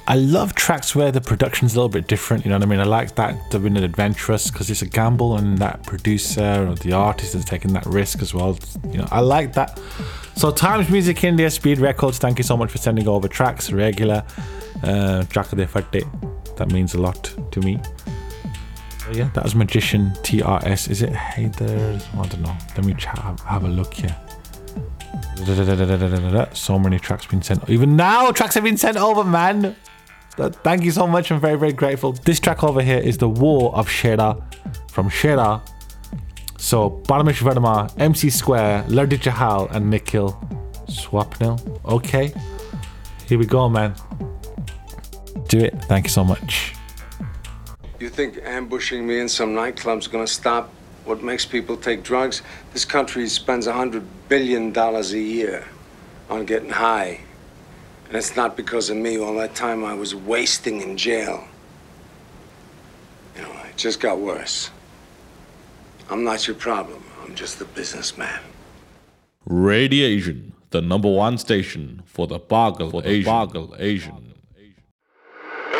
I love tracks where the production's a little bit different, you know what I mean? I like that they've been adventurous because it's a gamble and that producer or the artist is taking that risk as well. You know, I like that. So Times Music India, Speed Records, thank you so much for sending over tracks, regular. Chakade Fatte, that means a lot to me. So yeah, that was Magician TRS. Is it Hader? I don't know. Let me have a look here. So many tracks been sent. Even now, tracks have been sent over, man. Thank you so much. I'm very, very grateful. This track over here is The War of Shera from Shera. So Paramish Verma, MC Square, Lardi Chahal, and Nikhil Swapnil. Okay, here we go, man. Do it. Thank you so much. You think ambushing me in some nightclub's gonna stop what makes people take drugs? This country spends $100 billion a year on getting high. And it's not because of me. All that time I was wasting in jail. You know, it just got worse. I'm not your problem. I'm just the businessman. Radiation, the #1 station for the Pagal Asian.